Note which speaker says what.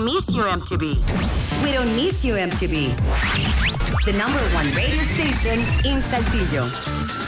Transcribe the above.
Speaker 1: don't miss you, MTV.
Speaker 2: We don't miss you, MTV. The #1 radio station in Saltillo.